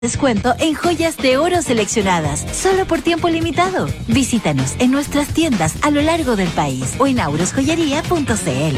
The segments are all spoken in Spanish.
Descuento en joyas de oro seleccionadas, solo por tiempo limitado. Visítanos en nuestras tiendas a lo largo del país o en aurosjoyería.cl.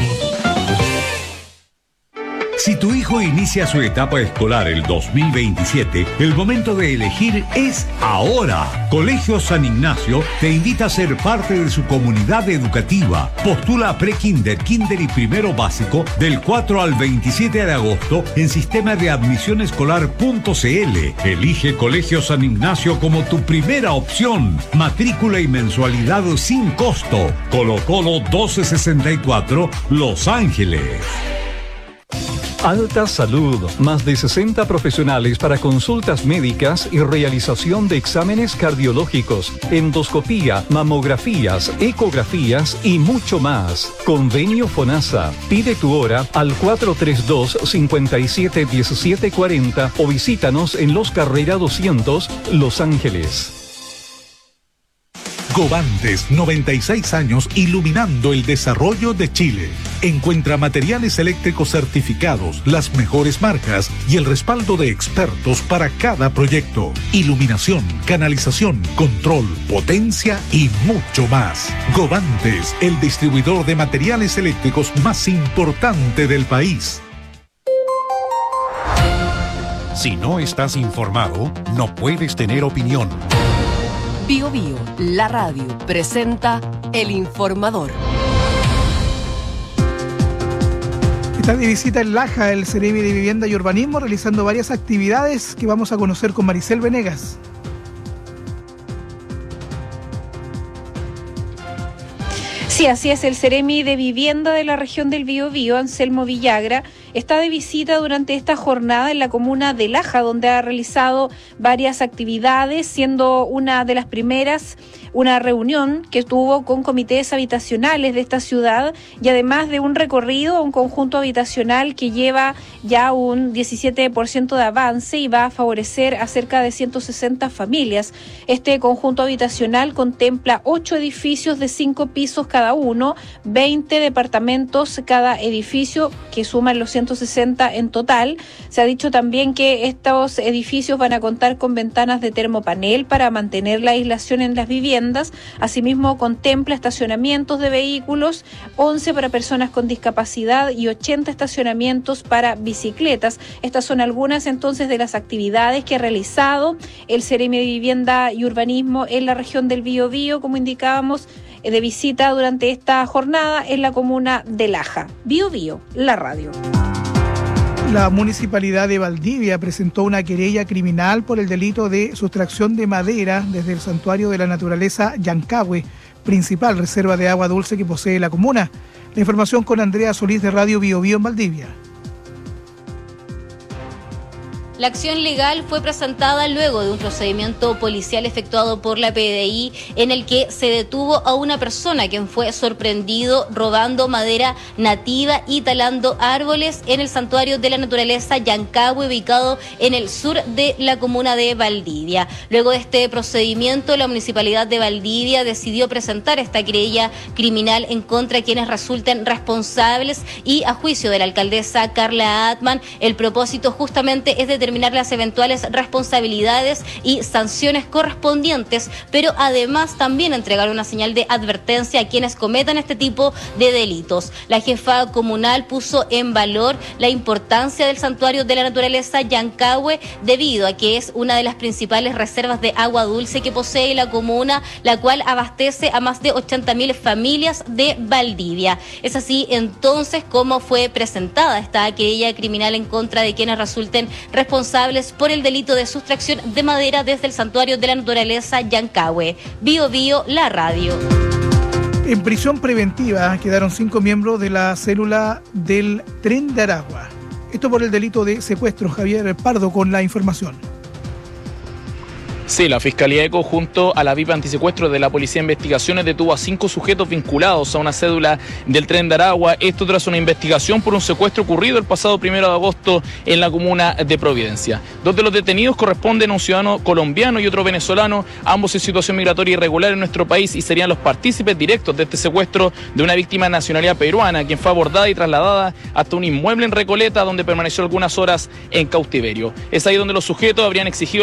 Si tu hijo inicia su etapa escolar el 2027, el momento de elegir es ahora. Colegio San Ignacio te invita a ser parte de su comunidad educativa. Postula a pre-kinder, kinder y primero básico del 4 al 27 de agosto en sistema de admisión escolar.cl. Elige Colegio San Ignacio como tu primera opción. Matrícula y mensualidad sin costo. Colo Colo 1264, Los Ángeles. Alta Salud, más de 60 profesionales para consultas médicas y realización de exámenes cardiológicos, endoscopía, mamografías, ecografías y mucho más. Convenio FONASA. Pide tu hora al 432-571740 o visítanos en Los Carrera 200, Los Ángeles. Govantes, 96 años iluminando el desarrollo de Chile. Encuentra materiales eléctricos certificados, las mejores marcas y el respaldo de expertos para cada proyecto. Iluminación, canalización, control, potencia y mucho más. Govantes, el distribuidor de materiales eléctricos más importante del país. Si no estás informado, no puedes tener opinión. Bio Bio, la radio, presenta El Informador. Está de visita en Laja el Ceremi de Vivienda y Urbanismo, realizando varias actividades que vamos a conocer con Maricel Venegas. Sí, así es, el Ceremi de Vivienda de la región del Biobío, Anselmo Villagra, está de visita durante esta jornada en la comuna de Laja, donde ha realizado varias actividades, siendo una de las primeras una reunión que tuvo con comités habitacionales de esta ciudad y además de un recorrido a un conjunto habitacional que lleva ya un 17% de avance y va a favorecer a cerca de 160 familias. Este conjunto habitacional contempla 8 edificios de 5 pisos cada uno, 20 departamentos cada edificio, que suman los 160 en total. Se ha dicho también que estos edificios van a contar con ventanas de termopanel para mantener la aislación en las viviendas. Asimismo, contempla estacionamientos de vehículos, 11 para personas con discapacidad y 80 estacionamientos para bicicletas. Estas son algunas entonces de las actividades que ha realizado el Ceremi de Vivienda y Urbanismo en la región del Biobío, como indicábamos, de visita durante esta jornada en la comuna de Laja. Biobío, la radio. La Municipalidad de Valdivia presentó una querella criminal por el delito de sustracción de madera desde el Santuario de la Naturaleza Llancahue, principal reserva de agua dulce que posee la comuna. La información con Andrea Solís de Radio Biobío en Valdivia. La acción legal fue presentada luego de un procedimiento policial efectuado por la PDI en el que se detuvo a una persona quien fue sorprendido robando madera nativa y talando árboles en el Santuario de la Naturaleza Llancahue, ubicado en el sur de la comuna de Valdivia. Luego de este procedimiento, la Municipalidad de Valdivia decidió presentar esta querella criminal en contra de quienes resulten responsables y, a juicio de la alcaldesa Carla Atman, el propósito justamente es determinar las eventuales responsabilidades y sanciones correspondientes, pero además también entregar una señal de advertencia a quienes cometan este tipo de delitos. La jefa comunal puso en valor la importancia del Santuario de la Naturaleza Llancahue debido a que es una de las principales reservas de agua dulce que posee la comuna, la cual abastece a más de 80.000 familias de Valdivia. Es así entonces como fue presentada esta querella criminal en contra de quienes resulten responsables por el delito de sustracción de madera desde el Santuario de la Naturaleza Llancahue. Bio Bio, la radio. En prisión preventiva quedaron 5 miembros de la célula del Tren de Aragua. Esto por el delito de secuestro. Javier Pardo con la información. Sí, la Fiscalía ECO junto a la VIP Antisecuestro de la Policía de Investigaciones detuvo a 5 sujetos vinculados a una cédula del Tren de Aragua. Esto tras una investigación por un secuestro ocurrido el pasado 1 de agosto en la comuna de Providencia. 2 de los detenidos corresponden a un ciudadano colombiano y otro venezolano, ambos en situación migratoria irregular en nuestro país y serían los partícipes directos de este secuestro de una víctima de nacionalidad peruana, quien fue abordada y trasladada hasta un inmueble en Recoleta donde permaneció algunas horas en cautiverio. Es ahí donde los sujetos habrían exigido